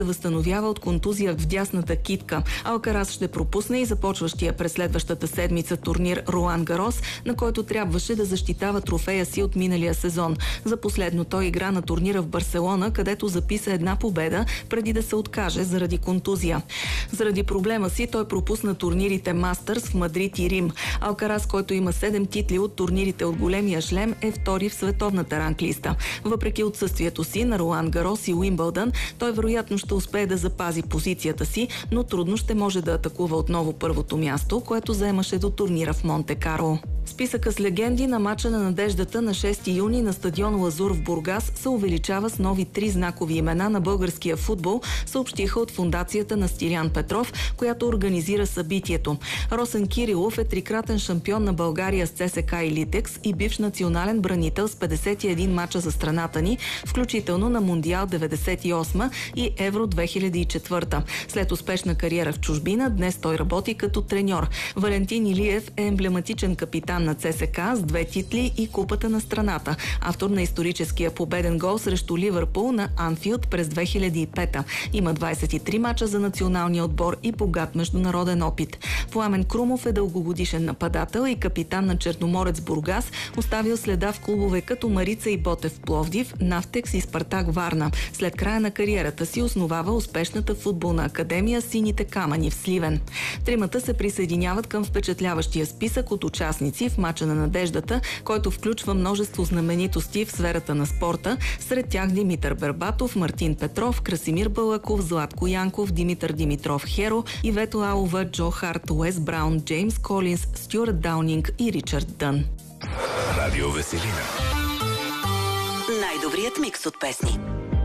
възстановява от контузия в дясната китка. Алкарас ще пропусне и започващия през следващата седмица турнир Роан Гарос, на който трябваше да защитава трофея си от миналия сезон. За последно той игра на турнира в Барселона, където записа една победа, преди да се откаже заради контузия. Заради проблема си той пропусна турнирите Мастърс в Мадрид и Рим. Алкарас, който има 7 титли от турнирите от големия шлем, е втори в световната ранглиста. Въпреки отсъствието си на Роан Гарос и Уимбълдън, той вероятно ще успее да запази позицията си, но трудно ще може да атакува отново първото място, което заемаше до турнира в Монте Карло. Списъка с легенди на мача на надеждата на 6 юни на стадион Лазур в Бургас се увеличава с нови 3 знакови имена на българския футбол, съобщиха от фондацията на Стилян Петров, която организира събитието. Росен Кирилов е трикратен шампион на България с ЦСКА и Литекс и бивш национален бранител с 51 мача за страната ни, включително на Мондиал 98 и Евро 2004. След успешна кариера в чужбина, днес той работи като треньор. Валентин Илиев е емблематичен капитан на ЦСКА с 2 титли и Купата на страната. Автор на историческия победен гол срещу Ливърпул на Анфилд през 2005. Има 23 мача за националния отбор и богат международен опит. Пламен Крумов е дългогодишен нападател и капитан на Черноморец Бургас, оставил следа в клубове като Марица и Ботев Пловдив, Нафтекс и Спартак Варна. След края на кариерата си основава успешната футболна академия Сините камъни в Сливен. Тримата се присъединяват към впечатляващия списък от участници в мача на надеждата, който включва множество знаменитости в сферата на спорта, сред тях Димитър Бербатов, Мартин Петров, Красимир Балаков, Златко Янков, Димитър Димитров Херо, Ивето Алова, Джо Харт, Уес Браун, Джеймс Колинс, Стюарт Даунинг и Ричард Дън. Радио Веселина. Най-добрият микс от песни.